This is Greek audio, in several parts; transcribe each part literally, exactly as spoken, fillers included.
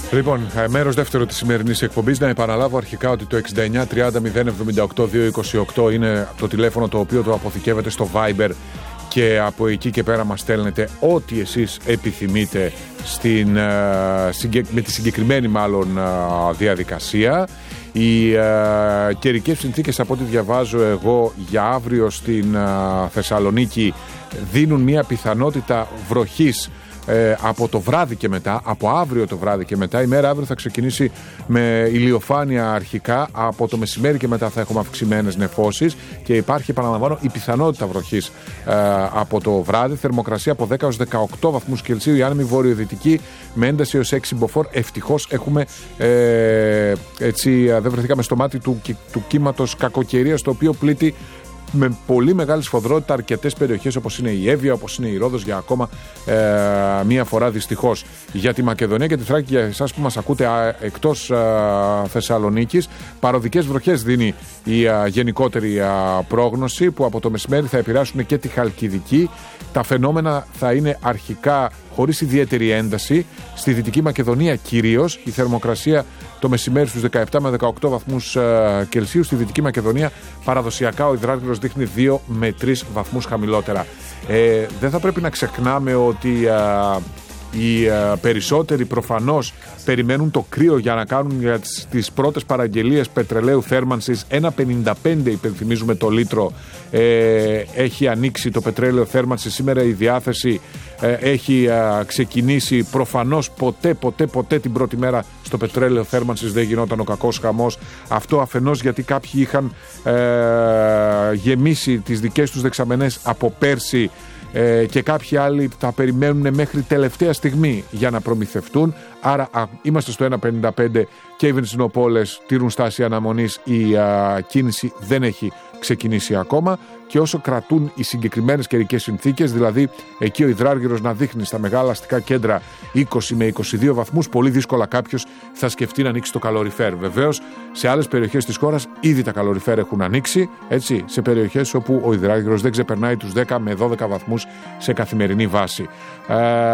Λοιπόν, μέρος δεύτερο της σημερινής εκπομπής. Να επαναλάβω αρχικά ότι το εξήντα εννιά τριάντα μηδέν εβδομήντα οκτώ διακόσια είκοσι οκτώ είναι το τηλέφωνο το οποίο το αποθηκεύετε στο Viber και από εκεί και πέρα μας στέλνετε ό,τι εσείς επιθυμείτε στην, με τη συγκεκριμένη μάλλον διαδικασία. Οι uh, καιρικές συνθήκες, από ό,τι διαβάζω εγώ, για αύριο στην uh, Θεσσαλονίκη δίνουν μια πιθανότητα βροχής ε, από το βράδυ και μετά, από αύριο το βράδυ και μετά. Η μέρα αύριο θα ξεκινήσει με ηλιοφάνεια αρχικά, από το μεσημέρι και μετά θα έχουμε αυξημένες νεφώσεις και υπάρχει, επαναλαμβάνω, η πιθανότητα βροχής ε, από το βράδυ. Θερμοκρασία από δέκα έως δεκαοκτώ βαθμούς Κελσίου, η άνεμη βορειοδυτική με ένταση έως έξι μποφόρ. Ευτυχώς έχουμε ε, έτσι, δεν βρεθήκαμε στο μάτι του, του κύματος κακοκαιρίας, το οποίο πλήττει με πολύ μεγάλη σφοδρότητα αρκετές περιοχές όπως είναι η Εύβοια, όπως είναι η Ρόδος, για ακόμα ε, μία φορά δυστυχώς. Για τη Μακεδονία και τη Θράκη, για εσάς που μας ακούτε α, εκτός α, Θεσσαλονίκης, παροδικές βροχές δίνει η α, γενικότερη α, πρόγνωση, που από το μεσημέρι θα επηρεάσουν και τη Χαλκιδική. Τα φαινόμενα θα είναι αρχικά χωρίς ιδιαίτερη ένταση. Στη Δυτική Μακεδονία κυρίως η θερμοκρασία το μεσημέρι στους δεκαεπτά με δεκαοκτώ βαθμούς uh, Κελσίου. Στη Δυτική Μακεδονία παραδοσιακά ο υδράργυρος δείχνει δύο με τρεις βαθμούς χαμηλότερα. Ε, δεν θα πρέπει να ξεχνάμε ότι uh, οι uh, περισσότεροι προφανώς περιμένουν το κρύο για να κάνουν για τις, τις πρώτες παραγγελίες πετρελαίου θέρμανσης. ένα πενήντα πέντε υπενθυμίζουμε το λίτρο ε, έχει ανοίξει το πετρέλαιο θέρμανσης. Σήμερα η διάθεση ε, έχει ε, ξεκινήσει. Προφανώς ποτέ ποτέ ποτέ την πρώτη μέρα στο πετρέλαιο θέρμανσης δεν γινόταν ο κακός χαμός. Αυτό αφενός γιατί κάποιοι είχαν ε, γεμίσει τις δικές τους δεξαμενές από πέρσι Ε, και κάποιοι άλλοι θα περιμένουν μέχρι τελευταία στιγμή για να προμηθευτούν. Άρα α, είμαστε στο ένα πενήντα πέντε και οι βενζινοπόλες τηρούν στάση αναμονής. Η α, κίνηση δεν έχει ξεκινήσει ακόμα, και όσο κρατούν οι συγκεκριμένες καιρικές συνθήκες, δηλαδή εκεί ο υδράργυρος να δείχνει στα μεγάλα αστικά κέντρα είκοσι με είκοσι δύο βαθμούς, πολύ δύσκολα κάποιος θα σκεφτεί να ανοίξει το καλοριφέρ. Βεβαίως σε άλλες περιοχές της χώρας ήδη τα καλοριφέρ έχουν ανοίξει, έτσι, σε περιοχές όπου ο υδράργυρος δεν ξεπερνάει τους δέκα με δώδεκα βαθμούς σε καθημερινή βάση. Ε,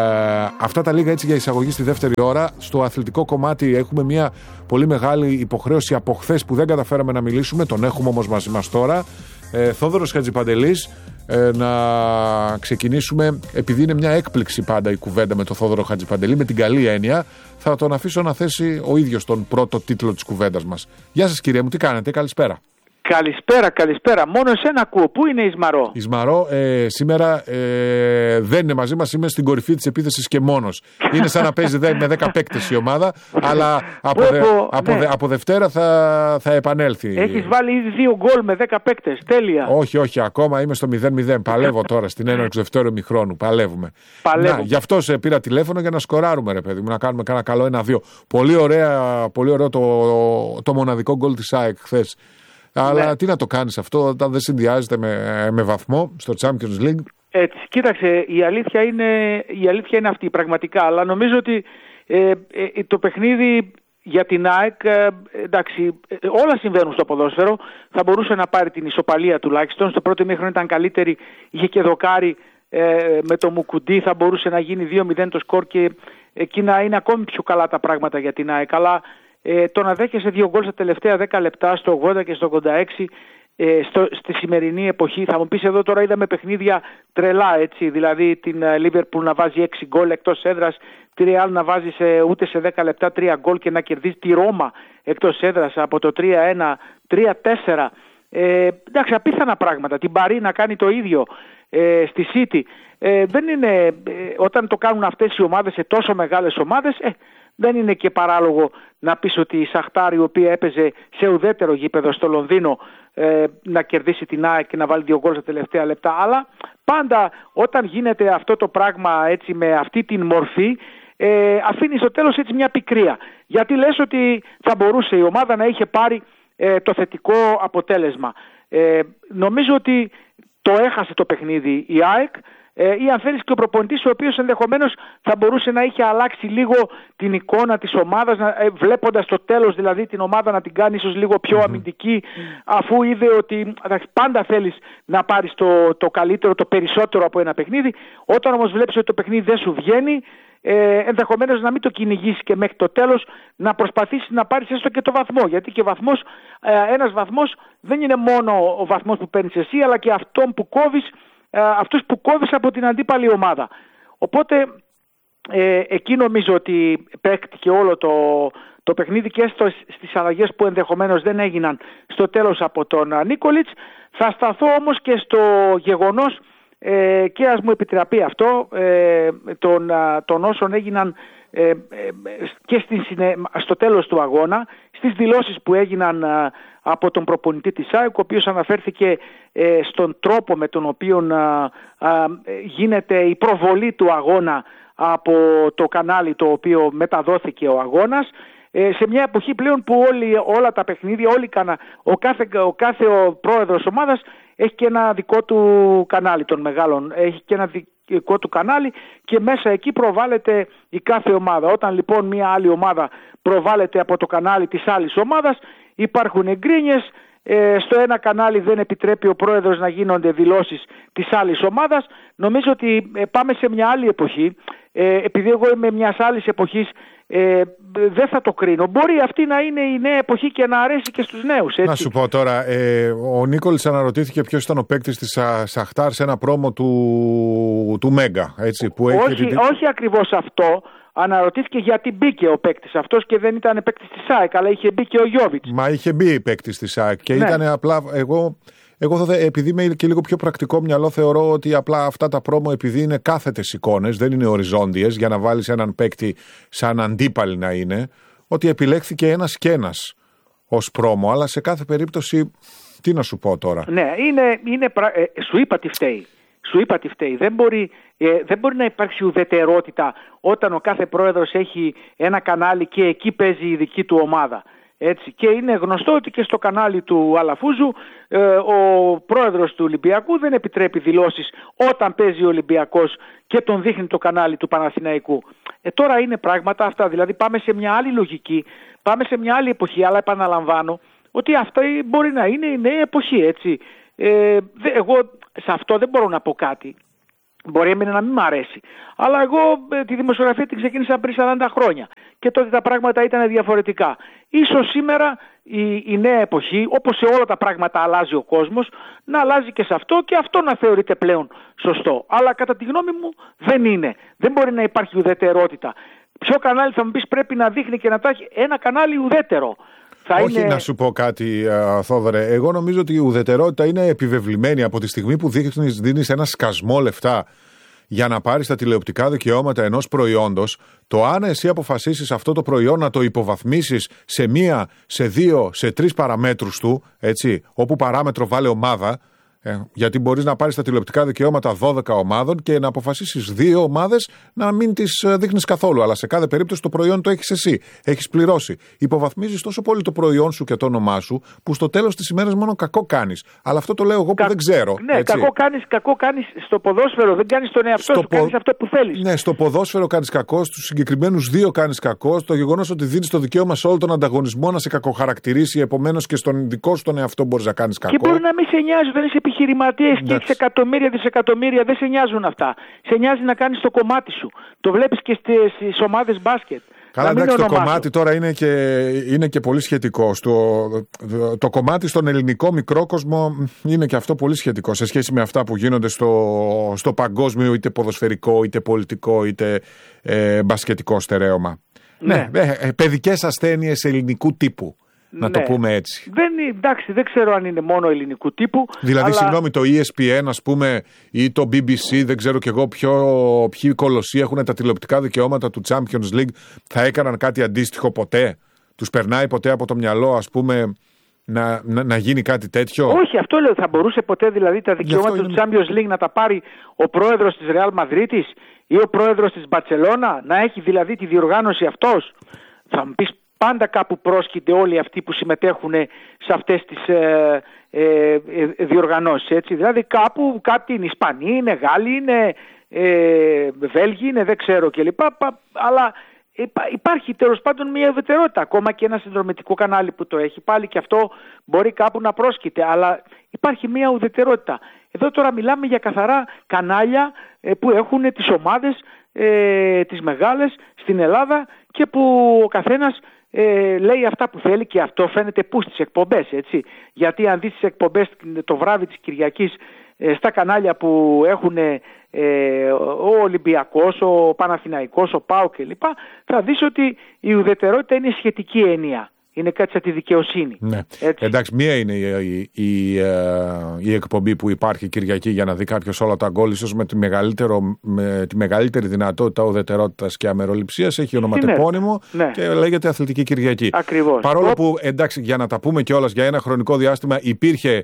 αυτά τα λίγα έτσι για εισαγωγή στη δεύτερη ώρα. Στο αθλητικό κομμάτι έχουμε μια πολύ μεγάλη υποχρέωση από χθες που δεν καταφέραμε να μιλήσουμε, τον έχουμε όμως μαζί μας τώρα. Ε, Θόδωρος Χατζηπαντελής, ε, να ξεκινήσουμε, επειδή είναι μια έκπληξη πάντα η κουβέντα με τον Θόδωρο Χατζηπαντελή, με την καλή έννοια, θα τον αφήσω να θέσει ο ίδιος τον πρώτο τίτλο της κουβέντας μας. Γεια σας κύριε μου, τι κάνετε, καλησπέρα. Καλησπέρα, καλησπέρα. Μόνο εσένα ακούω. Πού είναι η Ισμαρό? Η Ισμαρό ε, σήμερα ε, δεν είναι μαζί μας. Είμαι στην κορυφή της επίθεσης και μόνος. Είναι σαν να παίζει με δέκα παίκτες η ομάδα, αλλά από, δε, από, ναι. δε, από Δευτέρα θα, θα επανέλθει. Έχεις βάλει ήδη δύο γκολ με δέκα παίκτες. Τέλεια. Όχι, όχι, ακόμα είμαι στο μηδέν μηδέν. Παλεύω τώρα στην έναρξη δευτέρου ημιχρόνου. Παλεύουμε. Παλεύουμε. Να, γι' αυτό σε πήρα τηλέφωνο για να σκοράρουμε, ρε παιδί μου, να κάνουμε κάνα καλό ένα δύο. Πολύ, ωραία, πολύ ωραίο το, το μοναδικό γκολ της ΑΕΚ χθες. Αλλά ναι. Τι να το κάνεις αυτό όταν δεν συνδυάζεται με, με βαθμό στο Champions League. Έτσι, κοίταξε, η αλήθεια είναι, η αλήθεια είναι αυτή πραγματικά. Αλλά νομίζω ότι ε, ε, το παιχνίδι για την ΑΕΚ, ε, εντάξει, ε, όλα συμβαίνουν στο ποδόσφαιρο. Θα μπορούσε να πάρει την ισοπαλία τουλάχιστον. Στο πρώτο ημίχρονο ήταν καλύτερη, είχε και δοκάρι ε, με το Μουκουντή. Θα μπορούσε να γίνει δύο μηδέν το σκορ και εκεί να είναι ακόμη πιο καλά τα πράγματα για την ΑΕΚ. Αλλά Ε, το να δέχεσαι δύο γκολ στα τελευταία δέκα λεπτά, στο ογδόντα και στο ογδόντα έξι, ε, στο, στη σημερινή εποχή, θα μου πεις εδώ τώρα είδαμε παιχνίδια τρελά, έτσι, δηλαδή την Liverpool να βάζει έξι γκολ εκτός έδρας, τη Real να βάζει σε, ούτε σε δέκα λεπτά τρία γκολ και να κερδίζει τη Ρώμα εκτός έδρας από το τρία ένα, τρία τέσσερα. Ε, εντάξει, απίθανα πράγματα. Την Παρί να κάνει το ίδιο ε, στη City. Ε, δεν είναι, ε, όταν το κάνουν αυτές οι ομάδες σε τόσο μεγάλες ομάδες, ε, δεν είναι και παράλογο να πεις ότι η Σαχτάρ, η οποία έπαιζε σε ουδέτερο γήπεδο στο Λονδίνο, ε, να κερδίσει την ΑΕΚ και να βάλει δύο γκολ στα τελευταία λεπτά. Αλλά πάντα όταν γίνεται αυτό το πράγμα έτσι, με αυτή την μορφή, ε, αφήνει στο τέλος έτσι μια πικρία. Γιατί λες ότι θα μπορούσε η ομάδα να είχε πάρει ε, το θετικό αποτέλεσμα. Ε, νομίζω ότι το έχασε το παιχνίδι η ΑΕΚ. Ε, ή αν θέλεις και ο προπονητής, ο οποίος ενδεχομένως θα μπορούσε να είχε αλλάξει λίγο την εικόνα της ομάδας, να, ε, βλέποντας το τέλος δηλαδή την ομάδα να την κάνει ίσως λίγο πιο mm-hmm. αμυντική, αφού είδε ότι πάντα θέλεις να πάρεις το, το καλύτερο, το περισσότερο από ένα παιχνίδι. Όταν όμως βλέπεις ότι το παιχνίδι δεν σου βγαίνει, ε, ενδεχομένως να μην το κυνηγήσει και μέχρι το τέλος, να προσπαθήσει να πάρει έστω και το βαθμό. Γιατί και βαθμός, ε, ένας βαθμός δεν είναι μόνο ο βαθμός που παίρνεις εσύ, αλλά και αυτόν που κόβεις, ε, αυτούς που κόβεις από την αντίπαλη ομάδα. Οπότε ε, εκεί νομίζω ότι παίχτηκε όλο το, το παιχνίδι και στο, στις αλλαγές που ενδεχομένως δεν έγιναν στο τέλος από τον Νίκολιτς. Θα σταθώ όμως και στο γεγονός, ε, και ας μου επιτραπεί αυτό, ε, των, των όσων έγιναν ε, ε, και στην, στο τέλος του αγώνα, στις δηλώσεις που έγιναν ε, από τον προπονητή της ΑΕΚ, ο οποίος αναφέρθηκε ε, στον τρόπο με τον οποίο ε, ε, γίνεται η προβολή του αγώνα από το κανάλι το οποίο μεταδόθηκε ο αγώνας, ε, σε μια εποχή πλέον που όλοι, όλα τα παιχνίδια, όλοι, ο, κάθε, ο κάθε ο πρόεδρος ομάδας έχει και ένα δικό του κανάλι των μεγάλων, έχει και ένα δικό του κανάλι και μέσα εκεί προβάλλεται η κάθε ομάδα. Όταν λοιπόν μια άλλη ομάδα προβάλλεται από το κανάλι της άλλης ομάδας, υπάρχουν εγκρίνειες, ε, στο ένα κανάλι δεν επιτρέπει ο πρόεδρος να γίνονται δηλώσεις της άλλης ομάδας. Νομίζω ότι ε, πάμε σε μια άλλη εποχή, ε, επειδή εγώ είμαι μιας άλλης εποχής, Ε, δεν θα το κρίνω. Μπορεί αυτή να είναι η νέα εποχή και να αρέσει και στους νέους, έτσι. Να σου πω τώρα, ε, ο Νίκολης αναρωτήθηκε ποιος ήταν ο παίκτης της Σαχτάρ σε ένα πρόμο του, του Μέγκα, έτσι, που όχι, έχει... όχι ακριβώς αυτό. Αναρωτήθηκε γιατί μπήκε ο παίκτης αυτός και δεν ήταν παίκτης της ΑΕΚ, αλλά είχε μπει και ο Γιώβιτς. Μα είχε μπει παίκτης της ΑΕΚ και ναι. ήταν απλά εγώ... Εγώ θα, επειδή είμαι και λίγο πιο πρακτικό μυαλό, θεωρώ ότι απλά αυτά τα πρόμο, επειδή είναι κάθετες εικόνες, δεν είναι οριζόντιες, για να βάλεις έναν παίκτη σαν αντίπαλοι να είναι, ότι επιλέχθηκε ένας και ένας ως πρόμο. Αλλά σε κάθε περίπτωση, τι να σου πω τώρα. Ναι, είναι, είναι, ε, σου είπα τι φταίει. Σου είπα τι φταίει. Δεν μπορεί, ε, δεν μπορεί να υπάρξει ουδετερότητα όταν ο κάθε πρόεδρος έχει ένα κανάλι και εκεί παίζει η δική του ομάδα. Έτσι. Και είναι γνωστό ότι και στο κανάλι του Αλαφούζου ε, ο πρόεδρος του Ολυμπιακού δεν επιτρέπει δηλώσεις όταν παίζει ο Ολυμπιακός και τον δείχνει το κανάλι του Παναθηναϊκού. Ε, τώρα είναι πράγματα αυτά, δηλαδή πάμε σε μια άλλη λογική, πάμε σε μια άλλη εποχή, αλλά επαναλαμβάνω ότι αυτά μπορεί να είναι η νέα εποχή, έτσι. Ε, δε, εγώ σε αυτό δεν μπορώ να πω κάτι. Μπορεί εμένα να μην μ' αρέσει. Αλλά εγώ ε, τη δημοσιογραφία την ξεκίνησα πριν σαράντα χρόνια. Και τότε τα πράγματα ήταν διαφορετικά. Ίσως σήμερα η, η νέα εποχή, όπως σε όλα τα πράγματα αλλάζει ο κόσμος, να αλλάζει και σε αυτό και αυτό να θεωρείται πλέον σωστό. Αλλά κατά τη γνώμη μου δεν είναι. Δεν μπορεί να υπάρχει ουδετερότητα. Ποιο κανάλι θα μου πεις πρέπει να δείχνει και να τα έχει? Ένα κανάλι ουδέτερο. Θα Όχι είναι... να σου πω κάτι, α, Θόδωρε. Εγώ νομίζω ότι η ουδετερότητα είναι επιβεβλημένη από τη στιγμή που δίνεις, δίνεις ένα σκασμό λεφτά για να πάρεις τα τηλεοπτικά δικαιώματα ενός προϊόντος. Το αν εσύ αποφασίσεις αυτό το προϊόν να το υποβαθμίσεις σε μία, σε δύο, σε τρεις παραμέτρους του, έτσι, όπου παράμετρο βάλε ομάδα, Ε, γιατί μπορείς να πάρεις τα τηλεοπτικά δικαιώματα δώδεκα ομάδων και να αποφασίσεις δύο ομάδες να μην τις δείχνεις καθόλου. Αλλά σε κάθε περίπτωση το προϊόν το έχεις εσύ. Έχεις πληρώσει. Υποβαθμίζεις τόσο πολύ το προϊόν σου και το όνομά σου, που στο τέλος της ημέρας μόνο κακό κάνεις. Αλλά αυτό το λέω εγώ που Κα... δεν ξέρω. Ναι, έτσι. κακό κάνεις, κακό κάνεις στο ποδόσφαιρο. Δεν κάνεις τον εαυτό στο σου. Πο... Κάνεις αυτό που θέλεις. Ναι, στο ποδόσφαιρο κάνεις κακό. Στους συγκεκριμένους δύο κάνεις κακό. Το γεγονός ότι δίνεις το δικαίωμα σε όλο τον ανταγωνισμό να σε κακοχαρακτηρίσει. Επομένως και στον δικό σου τον εαυτό μπορείς να κάνεις κακό. Και μπορεί να μην σε νοιάζει όταν είσαι επιχειρηματίας και έχεις εκατομμύρια, δισεκατομμύρια. Δεν σε νοιάζουν αυτά. Σε νοιάζει να κάνεις το κομμάτι σου. Το βλέπεις και στις ομάδες μπάσκετ. Καλά, εντάξει, το κομμάτι τώρα είναι και, είναι και πολύ σχετικό. Στο, το, το κομμάτι στον ελληνικό μικρό κόσμο είναι και αυτό πολύ σχετικό σε σχέση με αυτά που γίνονται στο, στο παγκόσμιο, είτε ποδοσφαιρικό, είτε πολιτικό, είτε ε, μπασκετικό στερέωμα. Ναι, ναι ε, παιδικές ασθένειες ελληνικού τύπου. Να ναι. το πούμε έτσι. Δεν, εντάξει, δεν ξέρω αν είναι μόνο ελληνικού τύπου. Δηλαδή, αλλά... συγγνώμη, το ι ες πι εν, ας πούμε, ή το μπι μπι σι, δεν ξέρω κι εγώ ποιο, ποιοι κολοσσοί έχουν τα τηλεοπτικά δικαιώματα του Champions League, θα έκαναν κάτι αντίστοιχο ποτέ? Τους περνάει ποτέ από το μυαλό, ας πούμε, να, να, να γίνει κάτι τέτοιο? Όχι, αυτό λέω. Θα μπορούσε ποτέ δηλαδή τα δικαιώματα του είναι... Champions League να τα πάρει ο πρόεδρος της Real Madrid ή ο πρόεδρος της Μπαρσελόνα, να έχει δηλαδή τη διοργάνωση αυτός? Θα μου πεις, πάντα κάπου πρόσκειται όλοι αυτοί που συμμετέχουν σε αυτές τις ε, ε, ε, διοργανώσεις, έτσι. Δηλαδή κάπου κάτι είναι Ισπανοί, είναι Γάλλοι, είναι ε, Βέλγοι, είναι δεν ξέρω κλπ. Αλλά υπάρχει τέλος πάντων μια ουδετερότητα. Ακόμα και ένα συνδρομητικό κανάλι που το έχει, πάλι και αυτό μπορεί κάπου να πρόσκειται. Αλλά υπάρχει μια ουδετερότητα. Εδώ τώρα μιλάμε για καθαρά κανάλια ε, που έχουν τις ομάδες ε, τις μεγάλες στην Ελλάδα και που ο καθένας ε, λέει αυτά που θέλει, και αυτό φαίνεται που στις εκπομπές, έτσι. Γιατί αν δεις τις εκπομπές το βράδυ της Κυριακής ε, στα κανάλια που έχουν ε, ο Ολυμπιακός, ο Παναθηναϊκός, ο ΠΑΟΚ κλπ, θα δεις ότι η ουδετερότητα είναι σχετική έννοια. Είναι κάτι σαν τη δικαιοσύνη. Ναι. Εντάξει, μία είναι η, η, η, η εκπομπή που υπάρχει Κυριακή για να δει κάποιος όλα τα γκολ, ίσως με τη, με τη μεγαλύτερη δυνατότητα ουδετερότητας και αμεροληψίας. Έχει ονοματεπώνυμο ναι. και λέγεται Αθλητική Κυριακή. Ακριβώς. Παρόλο που, εντάξει, για να τα πούμε κιόλας, για ένα χρονικό διάστημα υπήρχε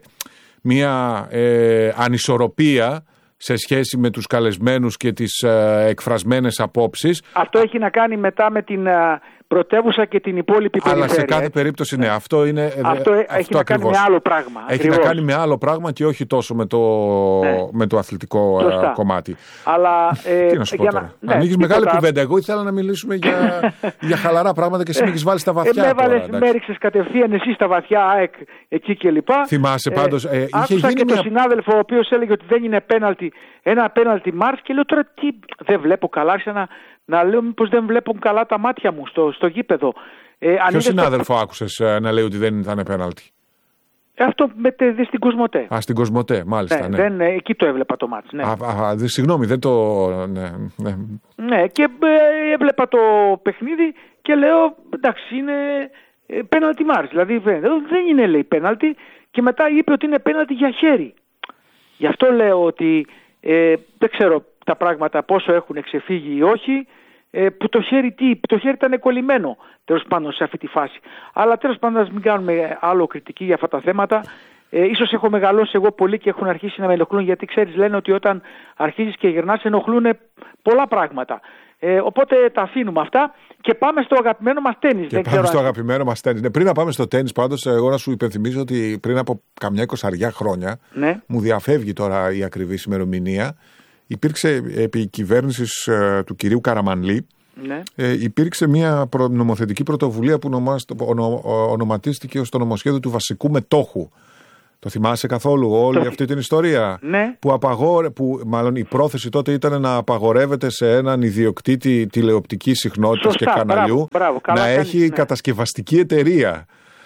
μία ε, ανισορροπία σε σχέση με τους καλεσμένους και τις ε, εκφρασμένες απόψεις. Αυτό έχει να κάνει μετά με την ε, πρωτεύουσα και την υπόλοιπη περιφέρεια. Αλλά σε κάθε έτσι. περίπτωση ναι, αυτό είναι. Αυτό, αυτό έχει αυτό να ακριβώς. κάνει με άλλο πράγμα. Έχει ακριβώς. να κάνει με άλλο πράγμα και όχι τόσο με το, ναι. με το αθλητικό Σωστά. κομμάτι. Αλλά. Ε, Τι να σου πω τώρα. Να, ναι, ανοίγεις μεγάλη κουβέντα. Εγώ ήθελα να μιλήσουμε για, για χαλαρά πράγματα και εσύ με έχεις βάλει στα βαθιά. Ε, με έβαλες, με έριξες κατευθείαν εσύ στα βαθιά, ΑΕΚ, εκεί κλπ. Θυμάσαι πάντως. Ε, άκουσα είχε και μια... τον συνάδελφο ο οποίος έλεγε ότι δεν είναι πέναλτι, ένα πέναλτι μάρς, και λέω τώρα τι, δεν βλέπω καλά. Άρχισα να, να λέω μήπως δεν βλέπουν καλά τα μάτια μου στο, στο γήπεδο. Ε, Ποιο συνάδελφο το... άκουσες ε, να λέει ότι δεν ήταν πέναλτι? Ε, αυτό με, τε, στην Κοσμοτέ. Α, στην Κοσμοτέ, μάλιστα. Ναι, ναι. Δεν, ε, εκεί το έβλεπα το μάτς. Ναι. Α, α, δε, συγγνώμη, δεν το. Ναι, ναι. ναι και ε, έβλεπα το παιχνίδι και λέω εντάξει, είναι ε, πέναλτι μάρς. Δηλαδή δεν είναι, λέει, πέναλτι, και μετά είπε ότι είναι πέναλτι για χέρι. Γι' αυτό λέω ότι ε, δεν ξέρω τα πράγματα πόσο έχουν ξεφύγει ή όχι. Ε, που το χέρι τι, το χέρι ήταν κολλημένο τέλος πάντων σε αυτή τη φάση. Αλλά τέλος πάντων, ας μην κάνουμε άλλο κριτική για αυτά τα θέματα. Ε, ίσως έχω μεγαλώσει εγώ πολύ και έχουν αρχίσει να με ενοχλούν, γιατί ξέρεις, λένε ότι όταν αρχίζεις και γυρνάς ενοχλούν πολλά πράγματα. Ε, οπότε τα αφήνουμε αυτά και πάμε στο αγαπημένο μας τένις. Και δεν πάμε ξέρω στο αν... αγαπημένο μας τένις. Ναι, πριν να πάμε στο τένις, πάντως, εγώ να σου υπενθυμίζω ότι πριν από καμιά εικοσαριά χρόνια, ναι. μου διαφεύγει τώρα η ακριβή ημερομηνία, υπήρξε επί κυβέρνησης ε, του κυρίου Καραμανλή, ναι. ε, υπήρξε μια προ, νομοθετική πρωτοβουλία που ονομάσ, ονο, ονοματίστηκε ως το νομοσχέδιο του βασικού μετόχου. Το θυμάσαι καθόλου όλη το... αυτή την ιστορία? Ναι. Που, απαγόρε, που μάλλον η πρόθεση τότε ήταν να απαγορεύεται σε έναν ιδιοκτήτη τηλεοπτικής συχνότητας και καναλιού μπράβο, μπράβο, να κάνεις, έχει ναι. κατασκευαστική εταιρεία.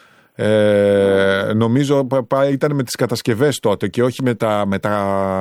Ε, νομίζω ήταν με τις κατασκευές τότε και όχι με τα, με τα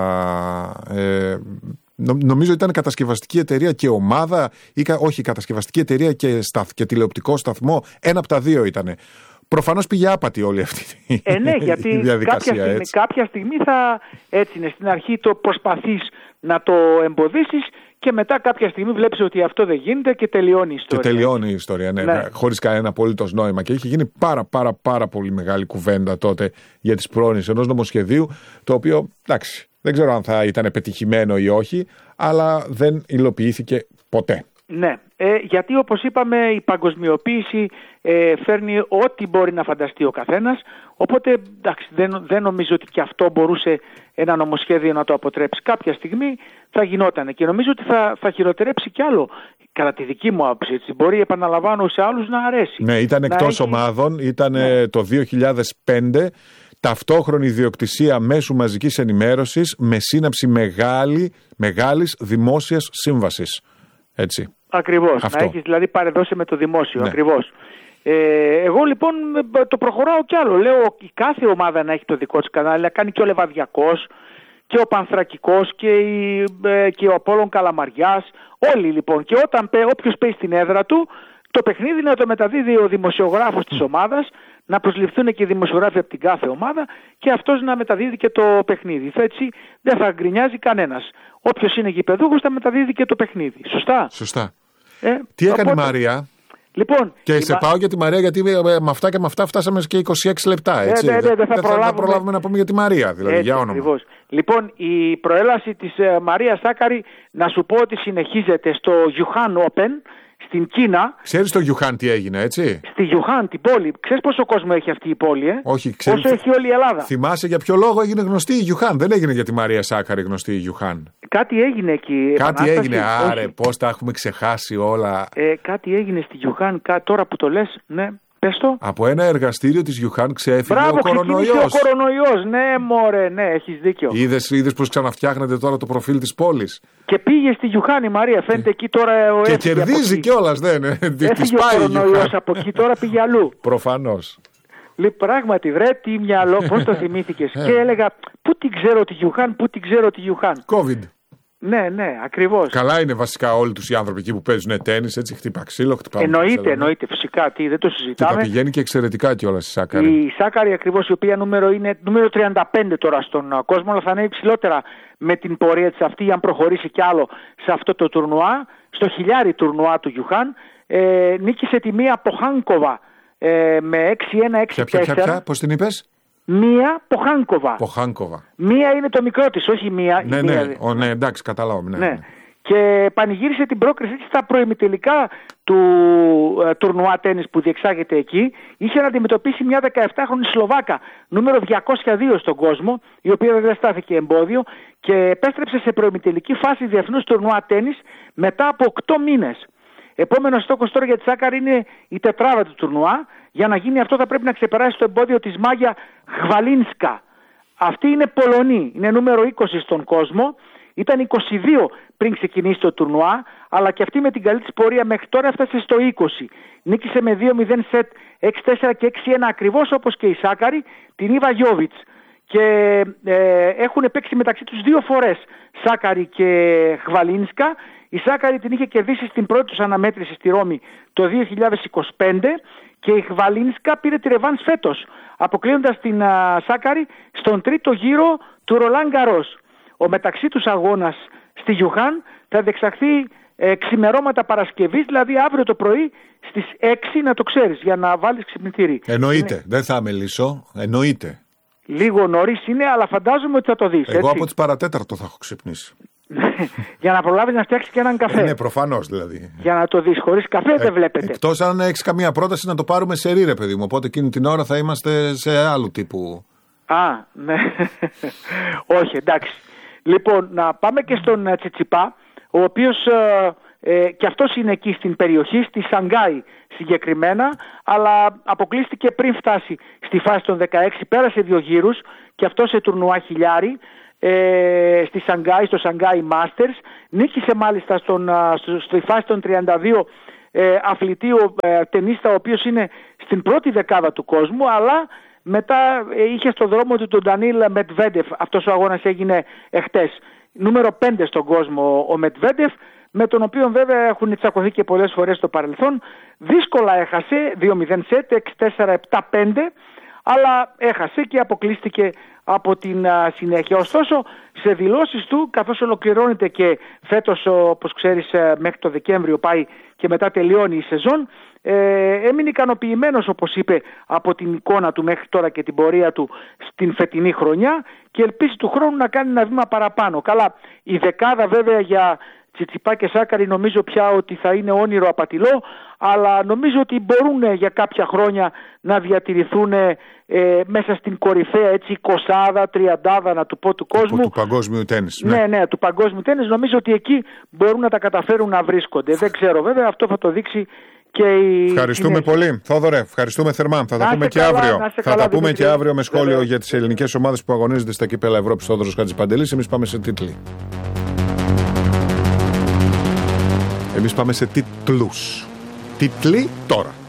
ε, νομίζω ήταν κατασκευαστική εταιρεία και ομάδα ή, όχι κατασκευαστική εταιρεία και, σταθ, και τηλεοπτικό σταθμό, ένα από τα δύο ήτανε. Προφανώς πήγε άπατη όλη αυτή ε, ναι, γιατί η διαδικασία. Κάποια στιγμή, κάποια στιγμή θα έτσι είναι, στην αρχή το προσπαθείς να το εμποδίσεις και μετά κάποια στιγμή βλέπεις ότι αυτό δεν γίνεται και τελειώνει η ιστορία. Και τελειώνει η ιστορία, ναι, ναι. χωρίς κανένα απολύτως νόημα. Και είχε γίνει πάρα πάρα πάρα πολύ μεγάλη κουβέντα τότε για τις πρόνοιες ενός νομοσχεδίου, το οποίο, εντάξει, δεν ξέρω αν θα ήταν πετυχημένο ή όχι, αλλά δεν υλοποιήθηκε ποτέ. Ναι, ε, γιατί όπως είπαμε η παγκοσμιοποίηση ε, φέρνει ό,τι μπορεί να φανταστεί ο καθένας, οπότε εντάξει, δεν, δεν νομίζω ότι και αυτό μπορούσε ένα νομοσχέδιο να το αποτρέψει. Κάποια στιγμή θα γινόταν και νομίζω ότι θα, θα χειροτερέψει κι άλλο, κατά τη δική μου άποψη. Μπορεί, επαναλαμβάνω, σε άλλους να αρέσει. Ναι, ήταν εκτός έχει... ομάδων, ήταν ναι. το δύο χιλιάδες πέντε, ταυτόχρονη ιδιοκτησία μέσου μαζικής ενημέρωσης με σύναψη μεγάλη, μεγάλης δημόσιας σύμβασης. Έτσι. Ακριβώς, αυτό. Να έχεις δηλαδή παρεδώσει με το δημόσιο, ναι. Ακριβώς. Ε, εγώ λοιπόν το προχωράω κι άλλο. Λέω η κάθε ομάδα να έχει το δικό της κανάλι, να κάνει και ο Λεβαδιακός και ο Πανθρακικός και, η, και ο Απόλλων Καλαμαριάς. Όλοι λοιπόν. Και όταν όποιος παίζει στην έδρα του, το παιχνίδι να το μεταδίδει ο δημοσιογράφος της ομάδας, να προσληφθούν και οι δημοσιογράφοι από την κάθε ομάδα και αυτός να μεταδίδει και το παιχνίδι. Έτσι δεν θα γκρινιάζει κανένας. Όποιος είναι γηπεδούχος θα μεταδίδει και το παιχνίδι. Σωστά. Σωστά. Ε, Τι έκανε οπότε... η Μαρία? Λοιπόν, και σε μα... πάω για τη Μαρία, γιατί με αυτά και με αυτά φτάσαμε και είκοσι έξι λεπτά. Έτσι. Ε, ναι, ναι, δεν θα, δεν προλάβουμε... θα προλάβουμε να πούμε για τη Μαρία, δηλαδή, έτσι, για όνομα. Ακριβώς. Λοιπόν, η προέλαση της uh, Μαρίας Σάκαρη, να σου πω ότι συνεχίζεται στο Γιουχάν Open στην Κίνα. Ξέρεις το Γιουχάν τι έγινε, έτσι? Στη Γιουχάν, την πόλη. Ξέρεις πόσο κόσμο έχει αυτή η πόλη, ε? Όχι, ξέρεις. Πόσο έχει όλη η Ελλάδα. Θυμάσαι για ποιο λόγο έγινε γνωστή η Γιουχάν? Δεν έγινε για τη Μαρία Σάκαρη γνωστή η Γιουχάν. Κάτι έγινε εκεί. Κάτι έγινε, άρε, πώς τα έχουμε ξεχάσει όλα. Ε, κάτι έγινε στη Γιουχάν, κα... τώρα που το λες, ναι. πες το. Από ένα εργαστήριο της Γιουχάν ξέφυγε Μπράβο, ο κορονοϊός. ο κορονοϊός. Ναι, μωρέ, ναι, έχεις δίκιο. Είδες, είδες πως ξαναφτιάχνεται τώρα το προφίλ της πόλης. Και πήγε στη Γιουχάν η Μαρία, φαίνεται εκεί τώρα. Ο και κερδίζει κιόλας, δεν είναι. Έφυγε ο κορονοϊός από εκεί, τώρα πήγε αλλού. Προφανώς. Λοιπόν, πράγματι, βρε, τι μυαλό, πώς το θυμήθηκες. Και έλεγα, πού την ξέρω τη Γιουχάν, πού την ξέρω τη Γιουχάν. COVID. Ναι, ναι, ακριβώς. Καλά είναι βασικά όλοι τους οι άνθρωποι εκεί που παίζουν τέννις, έτσι χτύπα ξύλο, χτυπά. Εννοείται, εννοείται, φυσικά, τι, δεν το συζητάμε. Και τα πηγαίνει και εξαιρετικά κιόλας η Σάκαρη. Η Σάκαρη ακριβώς, η οποία νούμερο είναι νούμερο τριάντα πέντε τώρα στον κόσμο, αλλά θα ανέβει ψηλότερα με την πορεία της αυτή, αν προχωρήσει κι άλλο σε αυτό το τουρνουά, στο χιλιάρι τουρνουά του Γιουχάν. Ε, νίκησε τη μία Ποχάνκοβα ε, με έξι ένα έξι τέσσερα. Ποια, ποια, ποια, πώς την είπες? Μία Ποχάνκοβα. Ποχάνκοβα. Μία είναι το μικρό της, όχι μία. Ναι, μία... ναι, ο, ναι, εντάξει, καταλάβαμε. Ναι, ναι. ναι. Και πανηγύρισε την πρόκρισή της στα προημιτελικά του ε, τουρνουά τένις που διεξάγεται εκεί. Είχε να αντιμετωπίσει μια δεκαεπτάχρονη Σλοβάκα, νούμερο διακόσια δύο στον κόσμο, η οποία βέβαια στάθηκε εμπόδιο και επέστρεψε σε προημιτελική φάση διεθνούς τουρνουά τένις μετά από οκτώ μήνες. Επόμενος στόχος τώρα για τη Σάκαρη είναι η τετράδα του τουρνουά. Για να γίνει αυτό θα πρέπει να ξεπεράσει το εμπόδιο της Μάγια Χβαλίνσκα. Αυτή είναι Πολωνή, είναι νούμερο είκοσι στον κόσμο. Ήταν είκοσι δύο πριν ξεκινήσει το τουρνουά, αλλά και αυτή με την καλή της πορεία μέχρι τώρα έφτασε στο είκοσι. Νίκησε με δύο μηδέν σετ, έξι τέσσερα και έξι ένα ακριβώς όπως και η Σάκαρη, την Ιβα Γιόβιτς. Και ε, έχουν παίξει μεταξύ τους δύο φορές Σάκαρη και Χβαλίνσκα. Η Σάκαρη την είχε κερδίσει στην πρώτη τους αναμέτρηση στη Ρώμη το δύο χιλιάδες είκοσι πέντε και η Χβαλίνσκα πήρε τη ρεβάνς φέτος, αποκλείοντας την α, Σάκαρη στον τρίτο γύρο του Ρολάν Γκαρός. Ο μεταξύ τους αγώνας στη Γιουχάν θα διεξαχθεί ε, ξημερώματα Παρασκευής, δηλαδή αύριο το πρωί στις έξι, να το ξέρεις, για να βάλεις ξυπνητήρι. Εννοείται, είναι... δεν θα μιλήσω, εννοείται. Λίγο νωρίς είναι, αλλά φαντάζομαι ότι θα το δεις. Εγώ έτσι? Από τις παρατέταρτο θα έχω ξυπνήσει. Για να προλάβεις να φτιάξεις και έναν καφέ. Ναι, προφανώς δηλαδή. Για να το δεις, χωρίς καφέ ε, δεν βλέπετε. Εκτός αν έχεις καμία πρόταση να το πάρουμε σε ρί, ρε παιδί μου. Οπότε εκείνη την ώρα θα είμαστε σε άλλου τύπου. Α, ναι. Όχι, εντάξει. Λοιπόν, να πάμε και στον Τσιτσιπά, ο οποίος ε, ε, και αυτός είναι εκεί στην περιοχή, στη Σανγκάη συγκεκριμένα, αλλά αποκλείστηκε πριν φτάσει στη φάση των δεκαέξι, πέρασε δύο γύρους και αυτό σε τουρνουά χιλιάρι. Ε, στη Σανγκάη, στο Σανγκάη Masters, νίκησε μάλιστα στον, στο, στη φάση των τριάντα δύο ε, αθλητή ε, τενίστα, ο οποίος είναι στην πρώτη δεκάδα του κόσμου, αλλά μετά ε, είχε στο δρόμο του τον Ντανίλ Μετβέντεφ. Αυτός ο αγώνας έγινε εχθές. Νούμερο πέντε στον κόσμο ο Μετβέντεφ, με τον οποίο βέβαια έχουν τσακωθεί και πολλές φορές στο παρελθόν. Δύσκολα έχασε, δύο μηδέν σετ, έξι τέσσερα επτά πέντε, αλλά έχασε και αποκλείστηκε από την α, συνέχεια. Ωστόσο, σε δηλώσεις του, καθώς ολοκληρώνεται και φέτος, όπως ξέρεις, μέχρι το Δεκέμβριο πάει και μετά τελειώνει η σεζόν, ε, έμεινε ικανοποιημένος, όπως είπε, από την εικόνα του μέχρι τώρα και την πορεία του στην φετινή χρονιά και ελπίζει του χρόνου να κάνει ένα βήμα παραπάνω. Καλά, η δεκάδα βέβαια για Τσιτσιπά και Σάκαρη νομίζω πια ότι θα είναι όνειρο απατηλό, αλλά νομίζω ότι μπορούν για κάποια χρόνια να διατηρηθούν ε, μέσα στην κορυφαία έτσι εικοσάδα, τριαντάδα να του πω του κόσμου. Του παγκόσμιου τένις. Ναι, ναι, ναι, του παγκόσμιου τένις. Νομίζω ότι εκεί μπορούν να τα καταφέρουν να βρίσκονται. Δεν ξέρω βέβαια, αυτό θα το δείξει και η... Ευχαριστούμε πολύ. Θόδωρε, ευχαριστούμε θερμά. Θα τα πούμε και καλά, αύριο. Θα καλά, τα πούμε και αύριο με σχόλιο βέβαια για τις ελληνικές ομάδες που αγωνίζονται στα κύπελα Ευρώπης. Θόδωρος Χατζηπαντελής. Εμείς πάμε σε τίτλοι. Εμείς πάμε σε τίτλους. Τίτλοι τώρα.